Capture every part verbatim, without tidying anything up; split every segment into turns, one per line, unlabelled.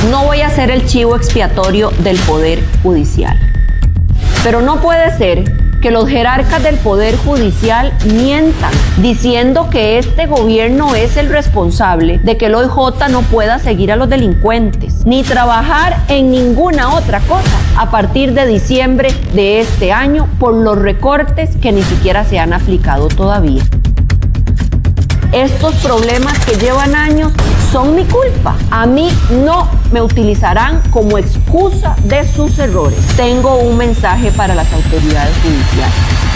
No voy a ser el chivo expiatorio del Poder Judicial. Pero no puede ser que los jerarcas del Poder Judicial mientan diciendo que este gobierno es el responsable de que el O I J no pueda seguir a los delincuentes, ni trabajar en ninguna otra cosa a partir de diciembre de este año por los recortes que ni siquiera se han aplicado todavía. Estos problemas que llevan años son mi culpa. A mí no me utilizarán como excusa de sus errores. Tengo un mensaje para las autoridades judiciales.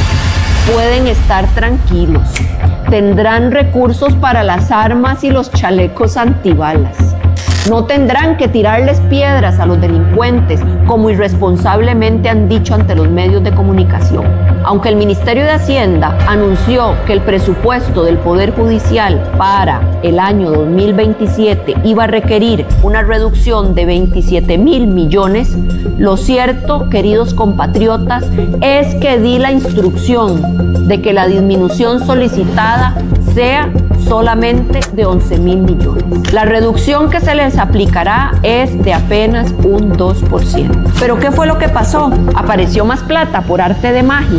Pueden estar tranquilos. Tendrán recursos para las armas y los chalecos antibalas. No tendrán que tirarles piedras a los delincuentes, como irresponsablemente han dicho ante los medios de comunicación. Aunque el Ministerio de Hacienda anunció que el presupuesto del Poder Judicial para el año dos mil veintisiete iba a requerir una reducción de veintisiete mil millones, lo cierto, queridos compatriotas, es que di la instrucción de que la disminución solicitada sea solamente de once mil millones. La reducción que se les aplicará es de apenas un dos por ciento. ¿Pero qué fue lo que pasó? ¿Apareció más plata por arte de magia?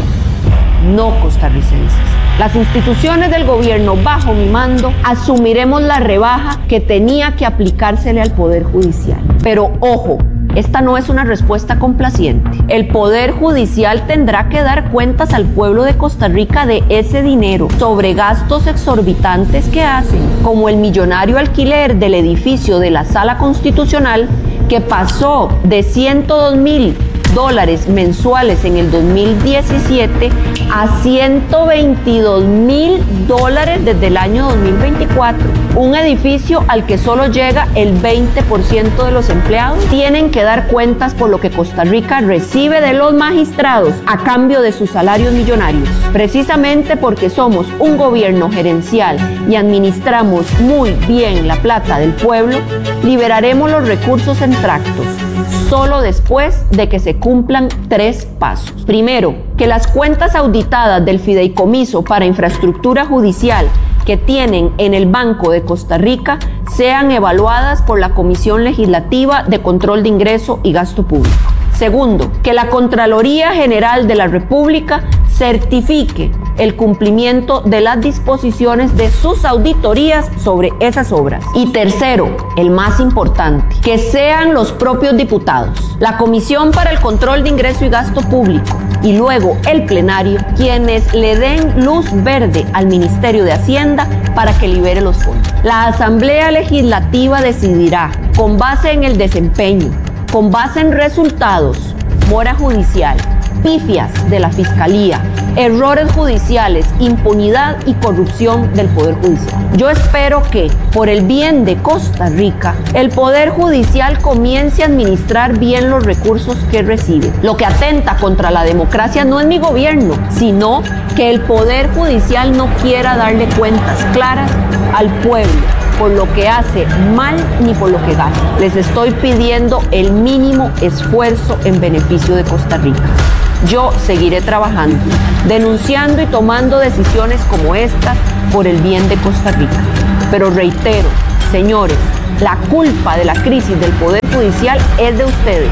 No, costarricenses. Las instituciones del gobierno bajo mi mando asumiremos la rebaja que tenía que aplicársele al Poder Judicial. Pero ojo, esta no es una respuesta complaciente. El Poder Judicial tendrá que dar cuentas al pueblo de Costa Rica de ese dinero sobre gastos exorbitantes que hacen, como el millonario alquiler del edificio de la Sala Constitucional, que pasó de ciento dos mil dólares mensuales en el dos mil diecisiete a ciento veintidós mil dólares desde el año dos mil veinticuatro. Un edificio al que solo llega el veinte por ciento de los empleados. Tienen que dar cuentas por lo que Costa Rica recibe de los magistrados a cambio de sus salarios millonarios. Precisamente porque somos un gobierno gerencial y administramos muy bien la plata del pueblo, liberaremos los recursos en tractos, solo después de que se cumplan tres pasos. Primero, que las cuentas auditadas del Fideicomiso para Infraestructura Judicial que tienen en el Banco de Costa Rica sean evaluadas por la Comisión Legislativa de Control de Ingreso y Gasto Público. Segundo, que la Contraloría General de la República certifique el cumplimiento de las disposiciones de sus auditorías sobre esas obras. Y tercero, el más importante, que sean los propios diputados, la Comisión para el Control de Ingreso y Gasto Público y luego el plenario quienes le den luz verde al Ministerio de Hacienda para que libere los fondos. La Asamblea Legislativa decidirá, con base en el desempeño, con base en resultados, mora judicial, pifias de la Fiscalía, errores judiciales, impunidad y corrupción del Poder Judicial. Yo espero que, por el bien de Costa Rica, el Poder Judicial comience a administrar bien los recursos que recibe. Lo que atenta contra la democracia no es mi gobierno, sino que el Poder Judicial no quiera darle cuentas claras al pueblo por lo que hace mal ni por lo que gana. Les estoy pidiendo el mínimo esfuerzo en beneficio de Costa Rica. Yo seguiré trabajando, denunciando y tomando decisiones como estas por el bien de Costa Rica. Pero reitero, señores, la culpa de la crisis del Poder Judicial es de ustedes.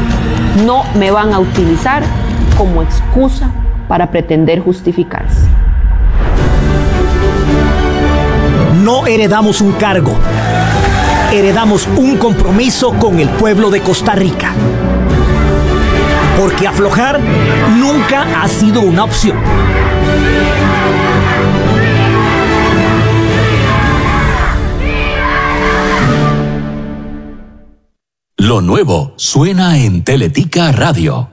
No me van a utilizar como excusa para pretender justificarse.
No heredamos un cargo, heredamos un compromiso con el pueblo de Costa Rica. Porque aflojar nunca ha sido una opción.
Lo nuevo suena en Teletica Radio.